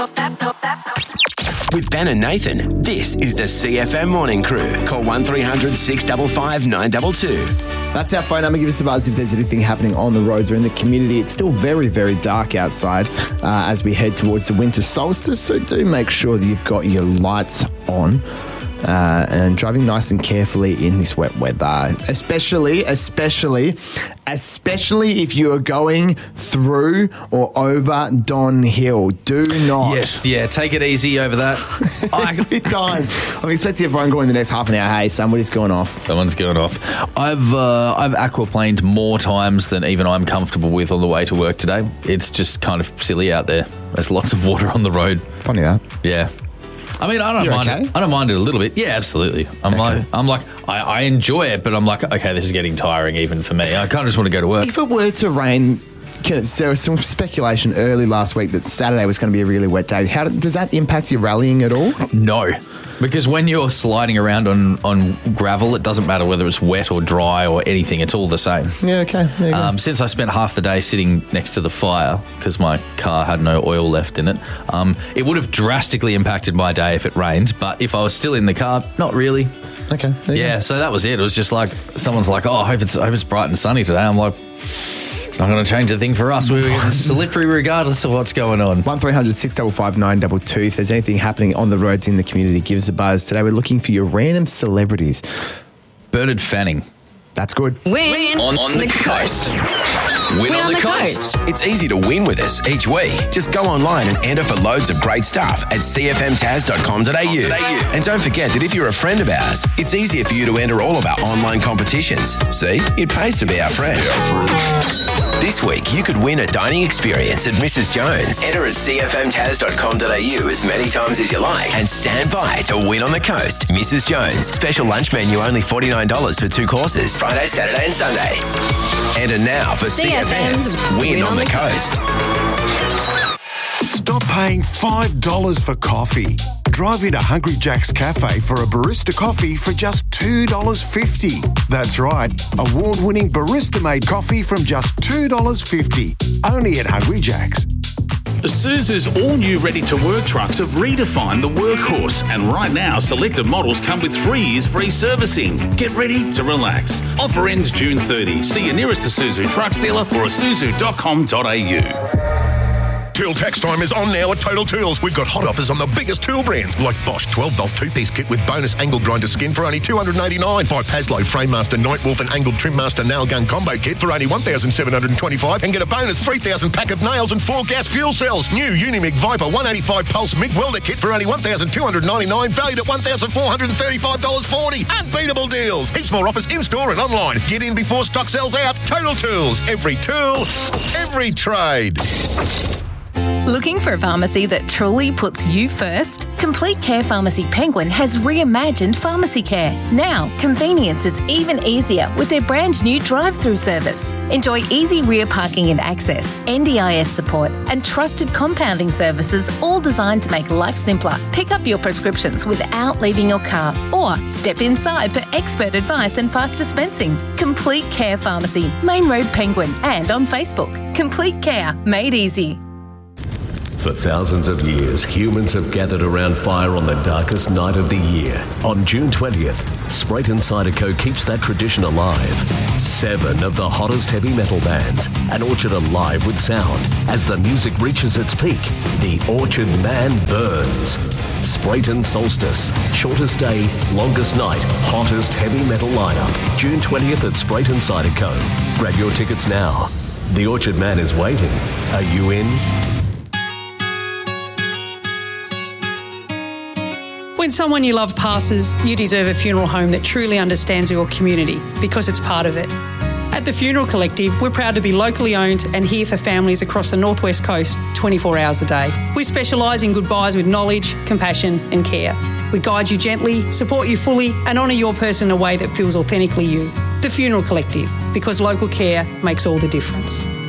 With Ben and Nathan, this is the CFM Morning Crew. Call 1300 655 922. That's our phone number. Give us a buzz if there's anything happening on the roads or in the community. It's still very, very dark outside as we head towards the winter solstice, so do make sure that you've got your lights on. And driving nice and carefully in this wet weather, especially if you are going through or over Don Hill. Do not. Yes, yeah, take it easy over that. Every time. I'm expecting everyone going the next half an hour. Hey, somebody's going off. Someone's going off. I've aquaplaned more times than even I'm comfortable with on the way to work today. It's just kind of silly out there. There's lots of water on the road. Funny that. Yeah. I mean, I don't mind okay? it. I don't mind it a little bit. Yeah, absolutely. I enjoy it, but I'm like, okay, this is getting tiring even for me. I kind of just want to go to work. If it were to rain, there was some speculation early last week that Saturday was going to be a really wet day. Does that impact your rallying at all? No, because when you're sliding around on gravel, it doesn't matter whether it's wet or dry or anything. It's all the same. Yeah, okay. There you go. Since I spent half the day sitting next to the fire because my car had no oil left in it, it would have drastically impacted my day if it rained. But if I was still in the car, not really. Okay. Yeah, so that was it. It was just like someone's like, "Oh, I hope it's bright and sunny today." I'm like, it's not going to change a thing for us. We're getting slippery regardless of what's going on. 1300 655 922. If there's anything happening on the roads in the community, give us a buzz. Today we're looking for your random celebrities. Bernard Fanning. That's good. Win on the coast. Win on the coast. It's easy to win with us each week. Just go online and enter for loads of great stuff at cfmtaz.com.au. And don't forget that if you're a friend of ours, it's easier for you to enter all of our online competitions. See, it pays to be our friend. This week, you could win a dining experience at Mrs. Jones. Enter at cfmtaz.com.au as many times as you like and stand by to win on the coast. Mrs. Jones. Special lunch menu only $49 for 2 courses. Friday, Saturday and Sunday. Enter now for CFM's Win on the Coast. Stop paying $5 for coffee. Drive into Hungry Jack's Cafe for a barista coffee for just $2.50. That's right, award-winning barista-made coffee from just $2.50. Only at Hungry Jack's. Isuzu's all-new ready-to-work trucks have redefined the workhorse, and right now, selected models come with 3 years free servicing. Get ready to relax. Offer ends June 30. See your nearest Isuzu Trucks dealer or isuzu.com.au. Tool tax time is on now at Total Tools. We've got hot offers on the biggest tool brands like Bosch 12-volt 2-piece kit with bonus angle grinder skin for only $289. Buy Paslow Framemaster Nightwolf and Angled Trimmaster Nail Gun Combo Kit for only $1,725 and get a bonus 3,000 pack of nails and 4 gas fuel cells. New Unimig Viper 185 Pulse MIG Welder Kit for only $1,299, valued at $1,435.40. Unbeatable deals. Heaps more offers in-store and online. Get in before stock sells out. Total Tools. Every tool, every trade. Looking for a pharmacy that truly puts you first? Complete Care Pharmacy Penguin has reimagined pharmacy care. Now, convenience is even easier with their brand new drive-through service. Enjoy easy rear parking and access, NDIS support, and trusted compounding services, all designed to make life simpler. Pick up your prescriptions without leaving your car, or step inside for expert advice and fast dispensing. Complete Care Pharmacy, Main Road Penguin, and on Facebook. Complete Care, made easy. For thousands of years, humans have gathered around fire on the darkest night of the year. On June 20th, Sprayton Cider Co. keeps that tradition alive. 7 of the hottest heavy metal bands, an orchard alive with sound. As the music reaches its peak, the Orchard Man burns. Sprayton Solstice, shortest day, longest night, hottest heavy metal lineup. June 20th at Sprayton Cider Co. Grab your tickets now. The Orchard Man is waiting. Are you in? When someone you love passes, you deserve a funeral home that truly understands your community because it's part of it. At the Funeral Collective, we're proud to be locally owned and here for families across the Northwest Coast 24 hours a day. We specialise in goodbyes with knowledge, compassion and care. We guide you gently, support you fully and honour your person in a way that feels authentically you. The Funeral Collective, because local care makes all the difference.